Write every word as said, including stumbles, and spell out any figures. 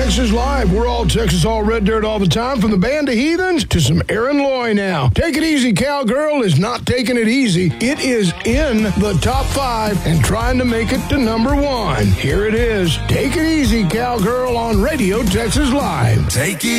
Texas Live. We're all Texas, all red dirt all the time. From the band of Heathens to some Aaron Loy now. Take It Easy, Cowgirl is not taking it easy. It is in the top five and trying to make it to number one. Here it is. Take It Easy, Cowgirl on Radio Texas Live. Take it